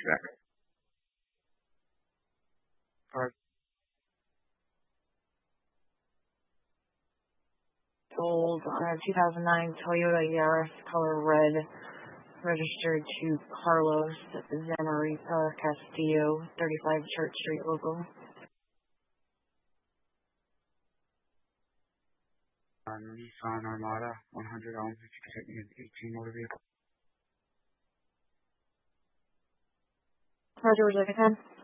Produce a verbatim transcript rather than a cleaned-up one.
back. Card. Sold on a two thousand nine Toyota Yaris, color red, registered to Carlos Zanaripa Castillo, thirty-five Church Street, local. Uh, Nissan Armada, one hundred dollars if you could hit me an eighteen motor vehicle. Roger, would you like a ten?